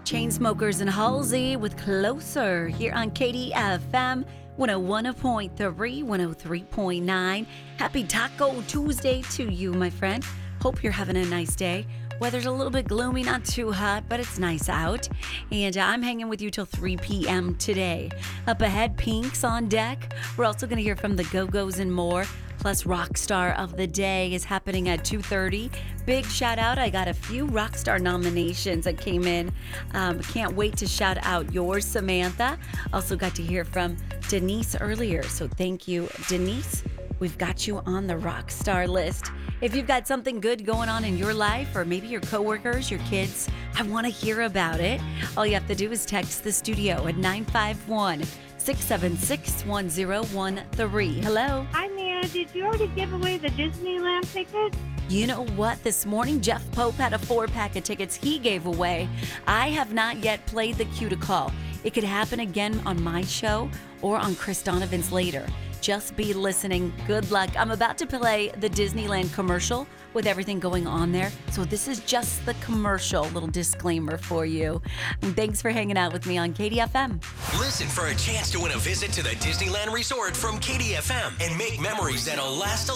Chainsmokers and Halsey with Closer here on KDFM 101.3, 103.9. Happy Taco Tuesday to you, my friend. Hope you're having a nice day. Weather's a little bit gloomy, not too hot, but it's nice out. And I'm hanging with you till 3 p.m. today. Up ahead, Pink's on deck. We're also going to hear from the Go-Go's and more. Plus, Rockstar of the Day is happening at 2:30. Big shout out. I got a few Rockstar nominations that came in. Can't wait to shout out yours, Samantha. Also got to hear from Denise earlier. So thank you, Denise. We've got you on the Rockstar list. If you've got something good going on in your life, or maybe your coworkers, your kids, I want to hear about it. All you have to do is text the studio at 951-676-1013. Hello. Hi, Mia. Did you already give away the Disneyland tickets? You know what? This morning, Jeff Pope had a 4-pack of tickets he gave away. I have not yet played the cue to call. It could happen again on my show or on Chris Donovan's later. Just be listening. Good luck. I'm about to play the Disneyland commercial with everything going on there. So this is just the commercial. Little disclaimer for you. And thanks for hanging out with me on KDFM. Listen for a chance to win a visit to the Disneyland Resort from KDFM and make memories that'll last a